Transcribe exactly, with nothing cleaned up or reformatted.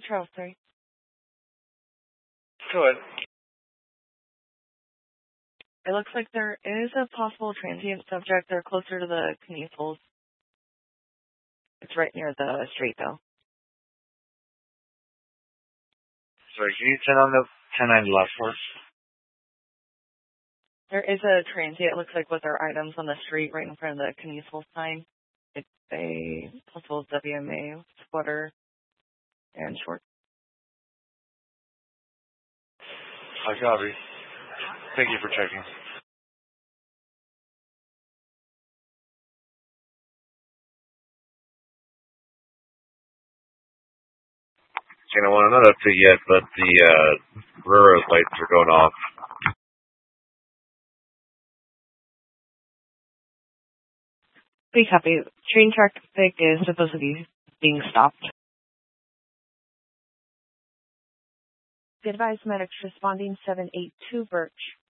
Charles, sorry. Go ahead. It looks like there is a possible transient subject. They're closer to the Kniesels. It's right near the street, though. Sorry, can you turn on the ten ninety left for us? There is a transient, it looks like, with our items on the street right in front of the Kniesel sign. It's a possible W M A sweater and shorts. I copy. Thank you for checking. You know, well, I'm not up to it yet, but the uh, railroad lights are going off. Be happy. Train traffic is supposed to be being stopped. Be advised, medics responding seven eight two Birch.